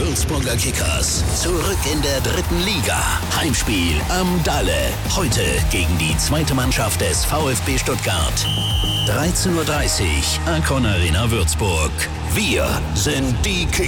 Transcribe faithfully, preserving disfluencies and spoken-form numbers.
Würzburger Kickers. Zurück in der dritten Liga. Heimspiel am Dalle. Heute gegen die zweite Mannschaft des VfB Stuttgart. dreizehn Uhr dreißig, Akron Arena Würzburg. Wir sind die Kickers.